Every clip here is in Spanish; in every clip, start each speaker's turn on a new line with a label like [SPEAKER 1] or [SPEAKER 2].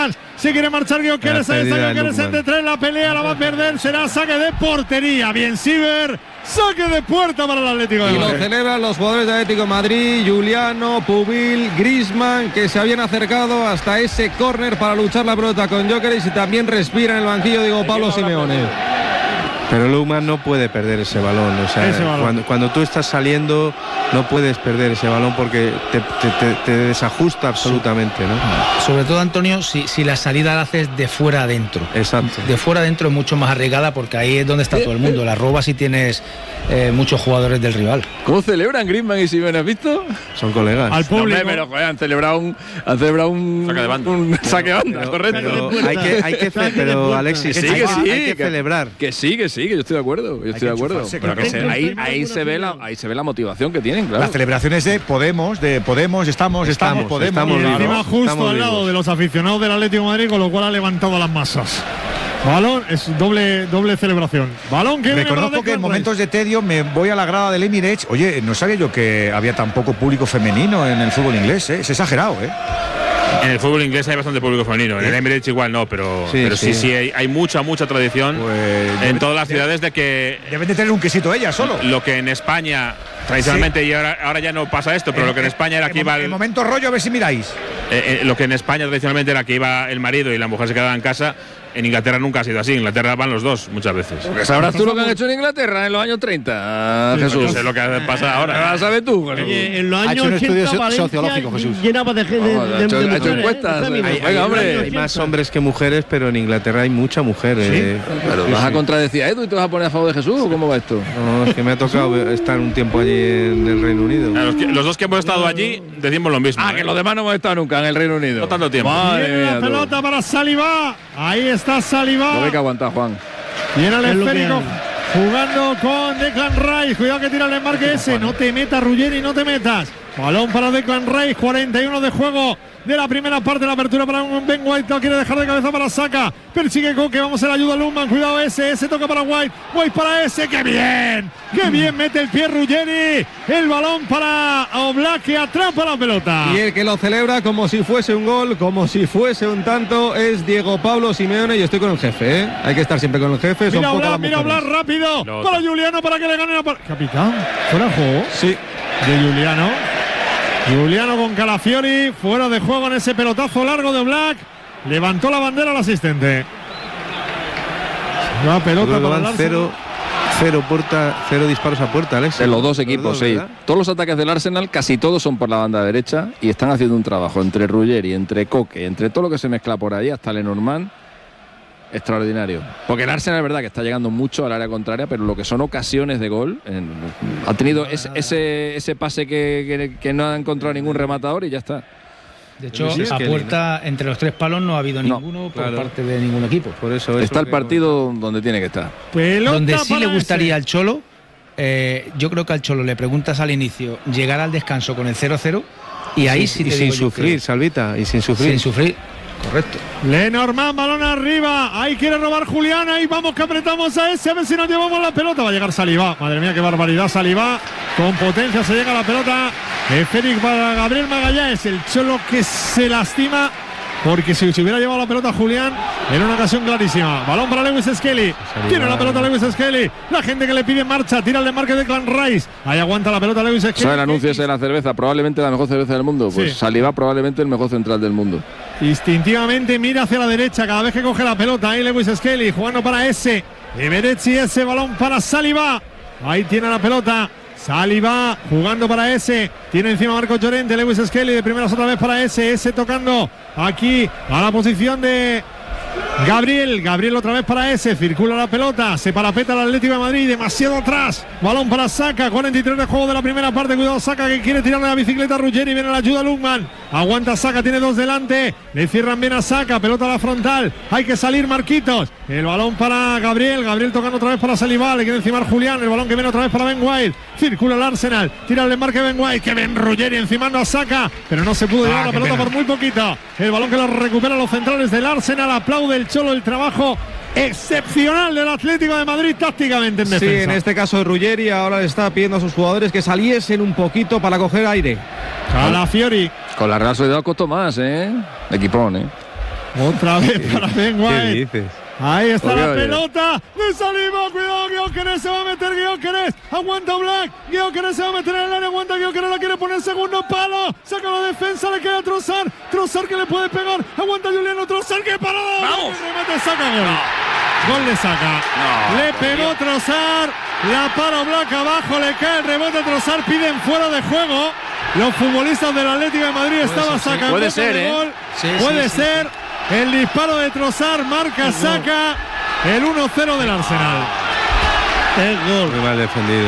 [SPEAKER 1] atrás. Se quiere marchar Gyökeres. Ahí está Gyökeres entre tres. La pelea la va a perder. Será saque de portería. Bien, Siver. Saque de puerta para el Atlético de Madrid.
[SPEAKER 2] Y lo celebran los jugadores del Atlético de Madrid, Juliano, Pubil, Griezmann, que se habían acercado hasta ese córner para luchar la pelota con Gyökeres, y también respira en el banquillo Diego Pablo Simeone.
[SPEAKER 3] Pero Lookman no puede perder ese balón, o sea, cuando tú estás saliendo no puedes perder ese balón porque te desajusta absolutamente, ¿no?
[SPEAKER 4] Sobre todo, Antonio, si la salida la haces de fuera adentro.
[SPEAKER 3] Exacto.
[SPEAKER 4] De fuera adentro es mucho más arriesgada porque ahí es donde está todo el mundo. La robas si tienes muchos jugadores del rival.
[SPEAKER 5] ¿Cómo celebran Griezmann y Simeone? ¿Has visto?
[SPEAKER 3] Son colegas.
[SPEAKER 1] Al público.
[SPEAKER 5] No, pero joder, han celebrado un saque de banda. Un saque de banda, correcto.
[SPEAKER 3] Pero Alexis, hay que celebrar.
[SPEAKER 5] Que sí, yo estoy de acuerdo. Pero que ahí se ve la motivación que tienen, claro.
[SPEAKER 6] Las celebraciones de Podemos, estamos.
[SPEAKER 1] Y encima justo al lado de los aficionados del Atlético de Madrid, con lo cual ha levantado a las masas. Balón, es doble celebración. Balón que
[SPEAKER 6] reconozco que en momentos de tedio me voy a la grada del Emirates. Oye, no sabía yo que había tan poco público femenino en el fútbol inglés, ¿eh? Es exagerado, ¿eh?
[SPEAKER 7] En el fútbol inglés hay bastante público femenino. En el Emirates igual no, pero sí hay mucha tradición en todas las ciudades de que
[SPEAKER 6] deben de tener un quesito ellas solo.
[SPEAKER 7] Lo que en España tradicionalmente, y ahora ya no pasa esto, pero lo que en España era que iba
[SPEAKER 6] el momento rollo, a ver si miráis.
[SPEAKER 7] Lo que en España tradicionalmente era que iba el marido y la mujer se quedaba en casa. En Inglaterra nunca ha sido así. En Inglaterra van los dos muchas veces.
[SPEAKER 5] Porque sabrás tú lo que han hecho en Inglaterra en los años 30, Jesús.
[SPEAKER 7] No sé lo que pasa ahora.
[SPEAKER 5] ¿Sabes tú?
[SPEAKER 8] En los años 80 sociológico, Jesús. Llenaba de
[SPEAKER 5] ha hecho encuestas.
[SPEAKER 3] Venga, hombre. Hay más hombres que mujeres, pero en Inglaterra hay mucha mujer.
[SPEAKER 5] Pero vas a contradecir a Edu y te vas a poner a favor de Jesús, ¿o cómo va esto?
[SPEAKER 3] No, es que me ha tocado estar un tiempo allí en el Reino Unido.
[SPEAKER 7] Los dos que hemos estado allí decimos lo mismo.
[SPEAKER 5] Que los demás no hemos estado nunca en el Reino Unido.
[SPEAKER 7] No tanto tiempo.
[SPEAKER 1] La pelota para Saliba. Ahí está Saliba.
[SPEAKER 5] No hay que aguantar, Juan.
[SPEAKER 1] Y era el esférico jugando con Declan Rice. Cuidado que tira el embarque ese. No te metas, Ruggeri, no te metas. Balón para Declan Rice. 41 de juego de la primera parte. La apertura para Ben White. No quiere dejar de cabeza para Saka. Persigue Koke. Vamos a la ayuda a Lookman. Cuidado ese. Ese toca para White. White para ese. ¡Qué bien! ¡Qué bien mete el pie Ruggeri! El balón para Oblak, que atrapa la pelota.
[SPEAKER 2] Y el que lo celebra como si fuese un gol, como si fuese un tanto, es Diego Pablo Simeone. Y estoy con el jefe, ¿eh? Hay que estar siempre con el jefe.
[SPEAKER 1] Mira Oblak rápido. Para Juliano para que le gane la capitán. ¿Fuera de juego?
[SPEAKER 2] Sí.
[SPEAKER 1] De Juliano con Calafiori. Fuera de juego en ese pelotazo largo de Oblak. Levantó la bandera al asistente. La pelota para el Arsenal.
[SPEAKER 3] Cero disparos a puerta, Alex.
[SPEAKER 5] En los dos equipos, sí. Todos los ataques del Arsenal, casi todos son por la banda derecha y están haciendo un trabajo entre Ruggeri, entre Koke, entre todo lo que se mezcla por ahí, hasta Lenormand, extraordinario. Porque el Arsenal es verdad que está llegando mucho al área contraria, pero lo que son ocasiones de gol, ha tenido ese pase que no ha encontrado ningún rematador y ya está.
[SPEAKER 4] De hecho, a puerta entre los tres palos no ha habido ninguno por parte de ningún equipo.
[SPEAKER 3] Por eso
[SPEAKER 5] está el partido donde tiene que estar.
[SPEAKER 4] Donde sí le gustaría al Cholo, yo creo que al Cholo le preguntas al inicio llegar al descanso con el 0-0 y ahí sí te
[SPEAKER 3] sin sufrir, Salvita, y sin sufrir.
[SPEAKER 4] Sin sufrir. Correcto.
[SPEAKER 1] Lenormand, balón arriba. Ahí quiere robar Julián. Ahí vamos que apretamos a ese. A ver si nos llevamos la pelota. Va a llegar Saliba. Madre mía, qué barbaridad. Saliba. Con potencia se llega a la pelota. Félix para Gabriel Magallanes. El Cholo que se lastima. Porque si se hubiera llevado la pelota Julián, era una ocasión clarísima. Balón para Lewis Skelly. Tiene la pelota Lewis Skelly. La gente que le pide marcha. Tira el desmarque de Declan Rice. Ahí aguanta la pelota Lewis Skelly.
[SPEAKER 5] ¿Sabe el anuncio ese de la cerveza? Probablemente la mejor cerveza del mundo. Pues Saliba probablemente el mejor central del mundo.
[SPEAKER 1] Instintivamente mira hacia la derecha cada vez que coge la pelota. Ahí Lewis Skelly jugando para ese. Eberechi, ese balón para Saliba. Ahí tiene la pelota. Saliba jugando para ese. Tiene encima Marco Llorente. Lewis Skelly de primeras otra vez para ese. Ese tocando aquí a la posición de Gabriel otra vez para ese. Circula la pelota. Se parapeta el Atlético de Madrid. Demasiado atrás. Balón para Saka. 43 de juego de la primera parte. Cuidado Saka que quiere tirarle la bicicleta a Ruggeri. Viene la ayuda a Lookman. Aguanta Saka. Tiene dos delante. Le cierran bien a Saka. Pelota a la frontal. Hay que salir Marquitos. El balón para Gabriel. Gabriel tocando otra vez para Saliba. Le quiere encimar Julián. El balón que viene otra vez para Ben White. Circula el Arsenal. Tira el desmarque Ben White. Que ven Ruggeri encimando a Saka. Pero no se pudo llevar la pelota por muy poquito. El balón que lo recupera los centrales del Arsenal. Aplaude el Cholo el trabajo excepcional del Atlético de Madrid tácticamente en defensa.
[SPEAKER 2] Sí, en este caso Ruggeri ahora le está pidiendo a sus jugadores que saliesen un poquito para coger aire.
[SPEAKER 1] Calafiori.
[SPEAKER 5] Con la Real Sociedad costó más, equipón,
[SPEAKER 1] Otra vez para Ben White.
[SPEAKER 3] ¿Qué dices?
[SPEAKER 1] Ahí está la pelota de Saliba, cuidado, Gyökeres se va a meter, Gyökeres, aguanta Black, Gyökeres se va a meter en el área, aguanta Gyökeres, la quiere poner segundo palo, saca la defensa, le queda Trossard que le puede pegar, aguanta Juliano, Trossard que parada,
[SPEAKER 5] vamos,
[SPEAKER 1] remate, saca gol de Saka, le pegó Trossard, la para Black abajo, le cae el rebote, Trossard piden fuera de juego, los futbolistas del Atlético de Madrid estaban sacando
[SPEAKER 5] puede ser,
[SPEAKER 1] gol, puede ser. El disparo de Trossard marca Saka el 1-0 del Arsenal. El gol.
[SPEAKER 3] Muy mal defendido.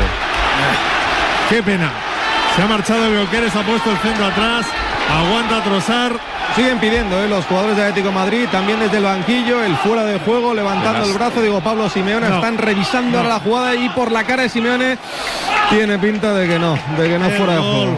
[SPEAKER 1] Qué pena. Se ha marchado Gyökeres, ha puesto el centro atrás. Aguanta Trossard.
[SPEAKER 2] Siguen pidiendo los jugadores de Atlético de Madrid, también desde el banquillo, el fuera de juego, levantando el brazo. Digo, Pablo Simeone, están revisando ahora la jugada y por la cara de Simeone tiene pinta de que no fuera de juego.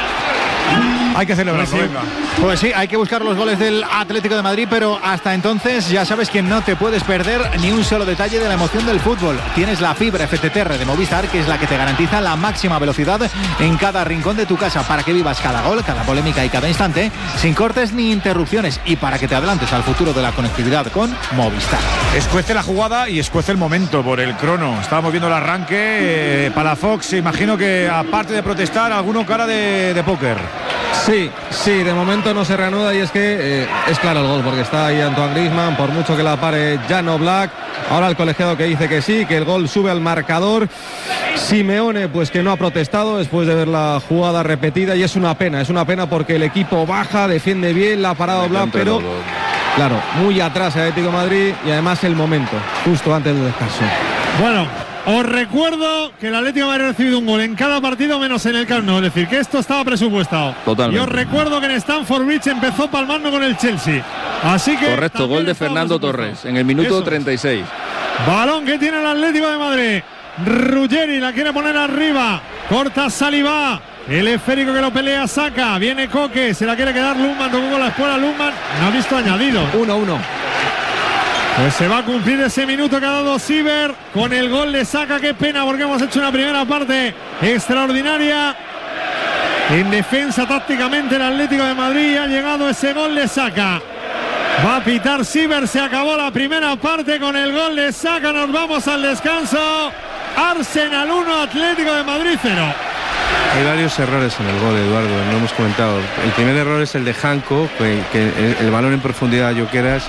[SPEAKER 6] Hay que celebrarlo, venga.
[SPEAKER 9] Pues sí, hay que buscar los goles del Atlético de Madrid, pero hasta entonces ya sabes que no te puedes perder ni un solo detalle de la emoción del fútbol. Tienes la fibra FTTR de Movistar, que es la que te garantiza la máxima velocidad en cada rincón de tu casa, para que vivas cada gol, cada polémica y cada instante, sin cortes ni interrupciones, y para que te adelantes al futuro de la conectividad con Movistar.
[SPEAKER 6] Escuece la jugada y escuece el momento por el crono. Estábamos viendo el arranque. Palafox, imagino que aparte de protestar, alguno cara de póker.
[SPEAKER 2] Sí, de momento no se reanuda y es que es claro el gol, porque está ahí Antoine Griezmann, por mucho que la pare Jan Oblak. Ahora el colegiado que dice que sí, que el gol sube al marcador. Simeone pues que no ha protestado después de ver la jugada repetida, y es una pena porque el equipo baja, defiende bien, la ha parado Oblak, pero claro, muy atrás Atlético de Madrid, y además el momento, justo antes del descanso.
[SPEAKER 1] Bueno, os recuerdo que el Atlético de Madrid ha recibido un gol en cada partido menos en el Camp Nou, es decir, que esto estaba presupuestado.
[SPEAKER 5] Totalmente.
[SPEAKER 1] Y os recuerdo que en Stamford Bridge empezó palmando con el Chelsea. Así que
[SPEAKER 5] correcto, gol de Fernando Torres en el minuto 36.
[SPEAKER 1] Balón que tiene el Atlético de Madrid. Ruggeri la quiere poner arriba. Corta Saliba. El esférico que lo pelea Saka. Viene Koke, se la quiere quedar Lundman, tocó con la espuela Lundman. No ha visto añadido.
[SPEAKER 2] 1-1.
[SPEAKER 1] Pues se va a cumplir ese minuto que ha dado Siver con el gol de Saka. Qué pena, porque hemos hecho una primera parte extraordinaria. En defensa tácticamente el Atlético de Madrid, ha llegado ese gol de Saka. Va a pitar Siver, se acabó la primera parte con el gol de Saka. Nos vamos al descanso. Arsenal 1, Atlético de Madrid 0.
[SPEAKER 3] Hay varios errores en el gol, Eduardo, no hemos comentado. El primer error es el de Janko, que el balón en profundidad a Gyökeres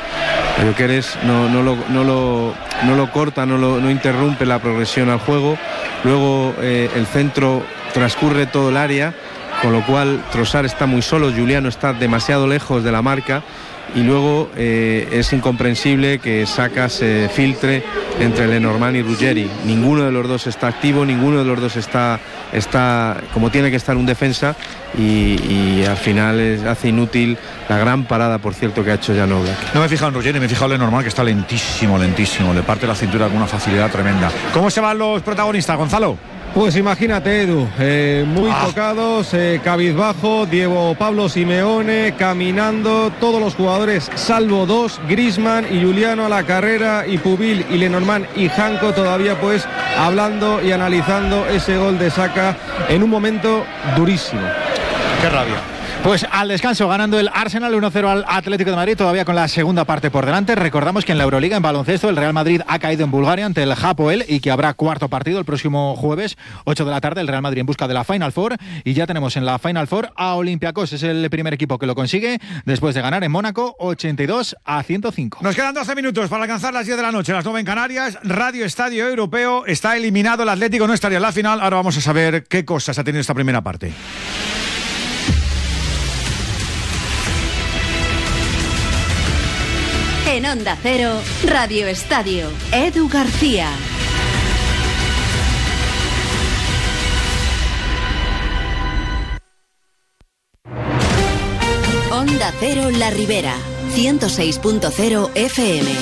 [SPEAKER 3] no lo corta, no interrumpe la progresión al juego. Luego el centro transcurre todo el área, con lo cual Trossard está muy solo, Juliano está demasiado lejos de la marca. Y luego es incomprensible que Saka se filtre entre Lenormand y Ruggeri. Ninguno de los dos está activo, ninguno de los dos está como tiene que estar un defensa, y al final hace inútil la gran parada, por cierto, que ha hecho Jan Oblak.
[SPEAKER 6] No me he fijado en Ruggeri, me he fijado en Lenormand, que está lentísimo, le parte la cintura con una facilidad tremenda. ¿Cómo se van los protagonistas, Gonzalo?
[SPEAKER 2] Pues imagínate, Edu, muy tocados, cabizbajo, Pablo Simeone caminando, todos los jugadores salvo dos, Griezmann y Juliano a la carrera, y Pubil y Lenormand y Janko todavía pues hablando y analizando ese gol de Saka en un momento durísimo.
[SPEAKER 6] Qué rabia.
[SPEAKER 9] Pues al descanso, ganando el Arsenal 1-0 al Atlético de Madrid, todavía con la segunda parte por delante. Recordamos que en la Euroliga, en baloncesto, el Real Madrid ha caído en Bulgaria ante el Hapoel, y que habrá cuarto partido el próximo jueves, 8 de la tarde, el Real Madrid en busca de la Final Four. Y ya tenemos en la Final Four a Olympiacos, es el primer equipo que lo consigue, después de ganar en Mónaco 82-105.
[SPEAKER 6] Nos quedan 12 minutos para alcanzar las 10 de la noche, las 9 en Canarias. Radio Estadio Europeo, está eliminado el Atlético, no estaría en la final. Ahora vamos a saber qué cosas ha tenido esta primera parte.
[SPEAKER 10] En Onda Cero, Radio Estadio, Edu García. Onda Cero La Ribera, 106.0 FM.